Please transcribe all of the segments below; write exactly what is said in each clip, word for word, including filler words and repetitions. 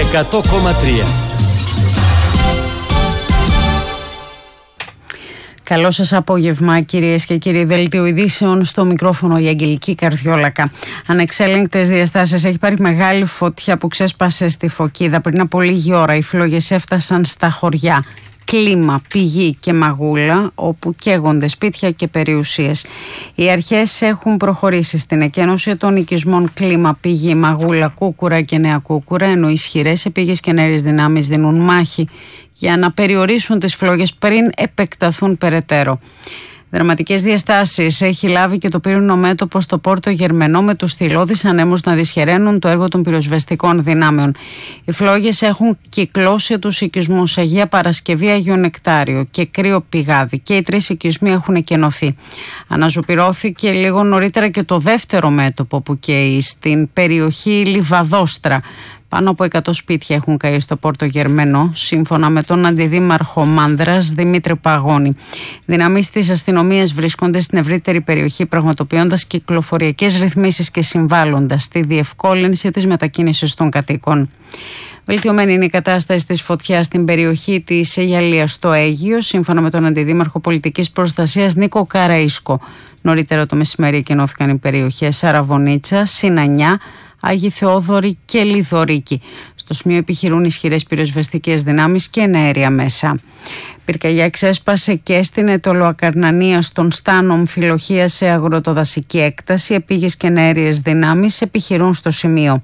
εκατό κόμμα τρία. Καλό σας απόγευμα, κυρίες και κύριοι. Δελτίο ειδήσεων, στο μικρόφωνο η Αγγελική Καρδιόλακα. Ανεξέλεγκτες διαστάσεις, έχει πάρει μεγάλη φωτιά που ξέσπασε στη Φωκίδα. Πριν από λίγη ώρα οι φλόγες έφτασαν στα χωριά Κλίμα, Πηγή και Μαγούλα, όπου καίγονται σπίτια και περιουσίες. Οι αρχές έχουν προχωρήσει στην εκένωση των οικισμών Κλίμα, Πηγή, Μαγούλα, Κούκουρα και Νέα Κούκουρα, ενώ ισχυρές επίγειες και νέες δυνάμεις δίνουν μάχη για να περιορίσουν τις φλόγες πριν επεκταθούν περαιτέρω. Δραματικές διαστάσεις έχει λάβει και το πύρινο μέτωπο στο Πόρτο Γερμενό, με τους θηλώδεις ανέμους να δυσχεραίνουν το έργο των πυροσβεστικών δυνάμεων. Οι φλόγες έχουν κυκλώσει τους οικισμούς Αγία Παρασκευή, Άγιο Νεκτάριο και Κρύο Πηγάδι, και οι τρεις οικισμοί έχουν εκενωθεί. Αναζωπυρώθηκε λίγο νωρίτερα και το δεύτερο μέτωπο που καίει στην περιοχή Λιβαδόστρα. Πάνω από εκατό σπίτια έχουν καεί στο Πόρτο Γερμενό, σύμφωνα με τον αντιδήμαρχο Μάνδρας Δημήτρη Παγώνη. Δυνάμεις της αστυνομίας βρίσκονται στην ευρύτερη περιοχή, πραγματοποιώντας κυκλοφοριακές ρυθμίσεις και συμβάλλοντας στη διευκόλυνση της μετακίνησης των κατοίκων. Βελτιωμένη είναι η κατάσταση της φωτιάς στην περιοχή της Αιγιαλίας στο Αίγυο, σύμφωνα με τον Αντιδήμαρχο Πολιτικής Προστασίας Νίκο Καραΐσκο. Νωρίτερα το μεσημέρι εκενώθηκαν οι περιοχές Αραβωνίτσα, Συνανιά, Άγιοι Θεόδωροι και Λιδωρίκη. Στο σημείο επιχειρούν ισχυρές πυροσβεστικές δυνάμεις και εναέρια μέσα. Πυρκαγιά ξέσπασε και έστεινε το Λοακαρνανία στον Στάνο Αμφιλοχία σε αγροτοδασική έκταση. Επίγειες και εναέριες δυνάμεις επιχειρούν στο σημείο.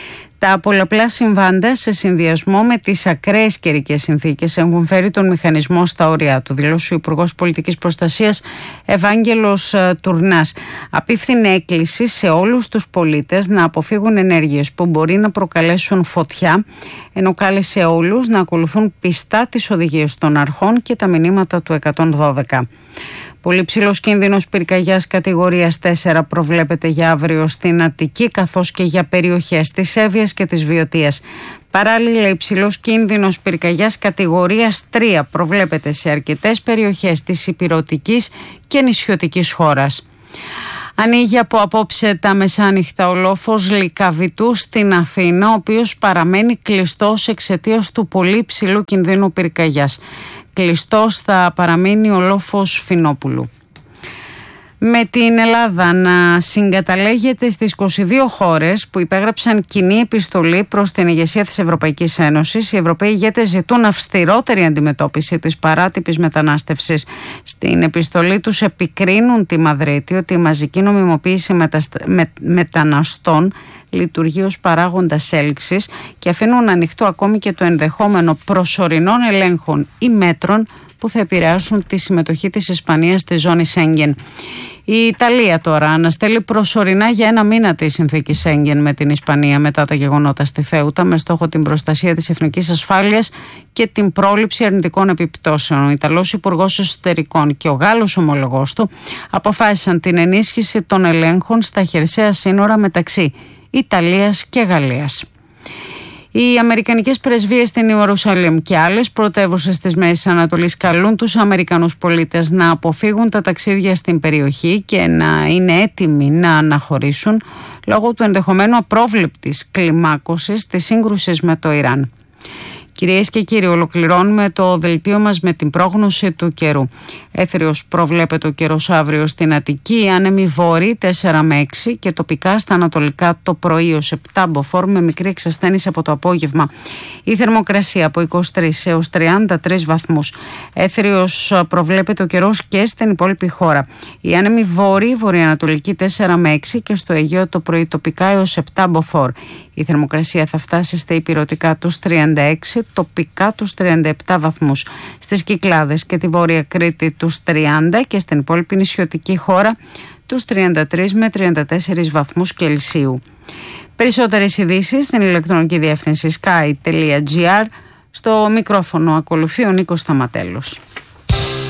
Τα πολλαπλά συμβάντα, σε συνδυασμό με τις ακραίες καιρικές συνθήκες, έχουν φέρει τον μηχανισμό στα όρια του, δηλώσει ο Υπουργός Πολιτικής Προστασίας Ευάγγελος Τουρνάς. Απίφθινε έκκληση σε όλους τους πολίτες να αποφύγουν ενέργειες που μπορεί να προκαλέσουν φωτιά, ενώ κάλεσε όλους να ακολουθούν πιστά τις οδηγίες των αρχών και τα μηνύματα του εκατόν δώδεκα. Πολύ ψηλός κίνδυνος πυρκαγιάς κατηγορίας τέσσερα προβλέπεται για αύριο στην Αττική, καθώς και για περιοχές της Εύβοιας και της Βιωτίας. Παράλληλα, υψηλός κίνδυνος πυρκαγιάς κατηγορίας τρία προβλέπεται σε αρκετές περιοχές της Ηπειρωτικής και νησιωτικής χώρας. Ανοίγει από απόψε τα μεσάνυχτα ο λόφος Λυκαβητού στην Αθήνα, ο οποίος παραμένει κλειστός εξαιτίας του πολύ ψηλού κινδύνου πυρκαγιάς. Κλειστός θα παραμείνει ο λόφος Φινόπουλου. Με την Ελλάδα να συγκαταλέγεται στις είκοσι δύο χώρες που υπέγραψαν κοινή επιστολή προς την ηγεσία της Ευρωπαϊκής Ένωσης, οι Ευρωπαίοι ηγέτες ζητούν αυστηρότερη αντιμετώπιση της παράτυπης μετανάστευσης. Στην επιστολή τους επικρίνουν τη Μαδρίτη ότι η μαζική νομιμοποίηση μεταστα... με... μεταναστών λειτουργεί ως παράγοντας έλξης και αφήνουν ανοιχτό ακόμη και το ενδεχόμενο προσωρινών ελέγχων ή μέτρων που θα επηρεάσουν τη συμμετοχή της Ισπανίας στη ζώνη Σέγγεν. Η Ιταλία τώρα αναστέλει προσωρινά για ένα μήνα τη συνθήκη Σέγγεν με την Ισπανία μετά τα γεγονότα στη Θέουτα, με στόχο την προστασία της εθνικής ασφάλειας και την πρόληψη αρνητικών επιπτώσεων. Ο Ιταλός Υπουργός Εσωτερικών και ο Γάλλος ομολογός του αποφάσισαν την ενίσχυση των ελέγχων στα χερσαία σύνορα μεταξύ Ιταλίας και Γαλλίας. Οι αμερικανικές πρεσβείες στην Ιερουσαλήμ και άλλες πρωτεύουσες της Μέσης Ανατολής καλούν τους Αμερικανούς πολίτες να αποφύγουν τα ταξίδια στην περιοχή και να είναι έτοιμοι να αναχωρήσουν λόγω του ενδεχομένου απρόβλεπτης κλιμάκωσης της σύγκρουσης με το Ιράν. Κυρίες και κύριοι, ολοκληρώνουμε το δελτίο μας με την πρόγνωση του καιρού. Έθριος προβλέπεται ο καιρός αύριο στην Αττική, άνεμοι βόρειοι τέσσερα με έξι και τοπικά στα ανατολικά το πρωί ως επτά μποφόρ με μικρή εξασθένηση από το απόγευμα. Η θερμοκρασία από είκοσι τρεις έως τριάντα τρεις βαθμούς. Έθριος προβλέπεται ο καιρός και στην υπόλοιπη χώρα. Οι άνεμοι βόρειοι βορειοανατολικοί τέσσερα με έξι και στο Αιγαίο το πρωί τοπικά έως επτά μποφόρ. Η θερμοκρασία θα φτάσει στα ηπειρωτικά τους τριάντα έξι, τοπικά τους τριάντα επτά βαθμούς. Στις Κυκλάδες και τη Βόρεια Κρήτη τους τριάντα και στην υπόλοιπη νησιωτική χώρα τους τριάντα τρεις με τριάντα τέσσερις βαθμούς Κελσίου. Περισσότερες ειδήσεις στην ηλεκτρονική διεύθυνση sky τελεία gr. Στο μικρόφωνο ακολουθεί ο Νίκος Σταματέλος.